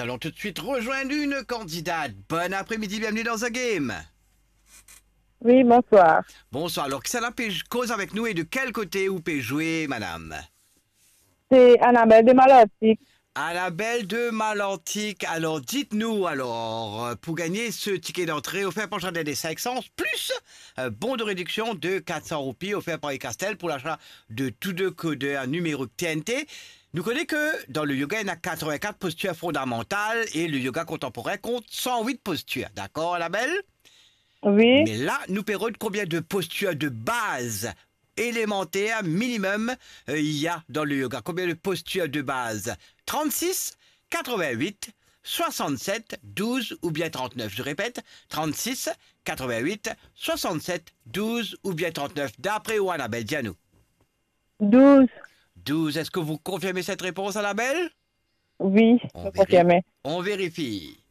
allons tout de suite rejoindre une candidate. Bon après-midi, bienvenue dans The Game. Oui, bonsoir. Bonsoir, alors qui ça cause avec nous et de quel côté vous pouvez jouer, madame? C'est Annabelle de Malottie. Annabelle de Malantic, alors dites-nous pour gagner ce ticket d'entrée offert par Jardin des 500, plus bon de réduction de 400 roupies offert par Castel pour l'achat de tous deux codeurs numériques TNT. Nous connaissons que dans le yoga, il y a 84 postures fondamentales et le yoga contemporain compte 108 postures. D'accord, Annabelle? Oui, Mais là, nous paierons combien de postures de base élémentaires minimum il y a dans le yoga? Combien de postures de base? 36, 88, 67, 12 ou bien 39. Je répète, 36, 88, 67, 12 ou bien 39. D'après où, Annabelle? Dis-nous. 12. 12. Est-ce que vous confirmez cette réponse, Annabelle? Oui, On je vérifie. confirme. On vérifie.